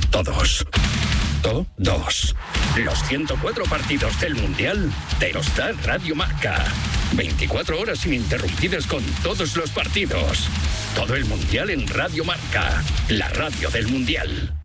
Todos. Todos. Los 104 partidos del Mundial te los da Radio Marca. 24 horas ininterrumpidas con todos los partidos. Todo el Mundial en Radio Marca, la radio del Mundial.